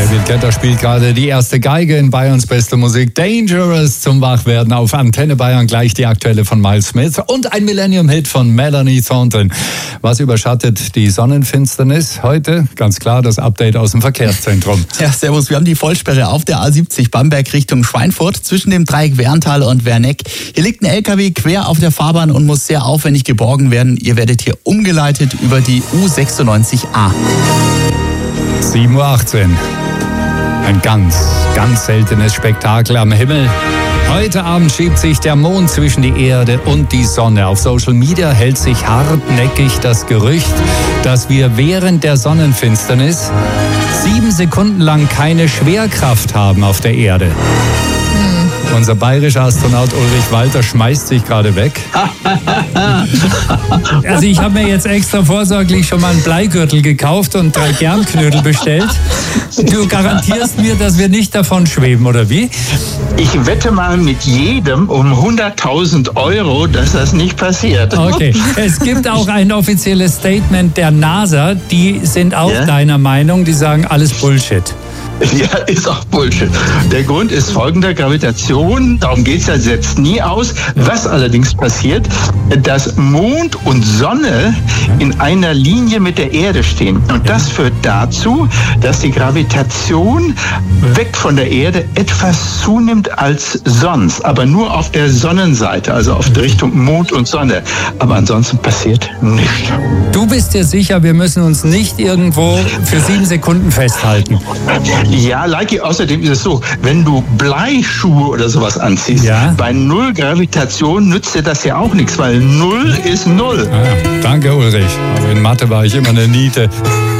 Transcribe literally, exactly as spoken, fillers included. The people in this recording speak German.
David Guetta spielt gerade die erste Geige in Bayerns beste Musik. Dangerous zum Wachwerden auf Antenne Bayern. Gleich die aktuelle von Miles Smith und ein Millennium-Hit von Melanie Thornton. Was überschattet die Sonnenfinsternis heute? Ganz klar das Update aus dem Verkehrszentrum. Ja, servus. Wir haben die Vollsperre auf der A siebzig Bamberg Richtung Schweinfurt zwischen dem Dreieck Werntal und Werneck. Hier liegt ein L K W quer auf der Fahrbahn und muss sehr aufwendig geborgen werden. Ihr werdet hier umgeleitet über die U sechsundneunzig A. sieben Uhr achtzehn. Ein ganz, ganz seltenes Spektakel am Himmel. Heute Abend schiebt sich der Mond zwischen die Erde und die Sonne. Auf Social Media hält sich hartnäckig das Gerücht, dass wir während der Sonnenfinsternis sieben Sekunden lang keine Schwerkraft haben auf der Erde. Unser bayerischer Astronaut Ulrich Walter schmeißt sich gerade weg. Also ich habe mir jetzt extra vorsorglich schon mal einen Bleigürtel gekauft und drei Germknödel bestellt. Du garantierst mir, dass wir nicht davon schweben, oder wie? Ich wette mal mit jedem um hunderttausend Euro, dass das nicht passiert. Okay, es gibt auch ein offizielles Statement der NASA. Die sind auch ja? deiner Meinung, die sagen alles Bullshit. Ja, ist auch Bullshit. Der Grund ist folgender: Gravitation, darum geht es ja, setzt nie aus. Was allerdings passiert, dass Mond und Sonne in einer Linie mit der Erde stehen. Und das führt dazu, dass die Gravitation weg von der Erde etwas zunimmt als sonst. Aber nur auf der Sonnenseite, also auf der Richtung Mond und Sonne. Aber ansonsten passiert nichts. Du bist dir sicher, wir müssen uns nicht irgendwo für sieben Sekunden festhalten? Ja, Leiki, außerdem ist es so, wenn du Bleischuhe oder sowas anziehst, ja? bei Null Gravitation nützt dir das ja auch nichts, weil Null ist Null. Ah, danke, Ulrich. Aber in Mathe war ich immer eine Niete.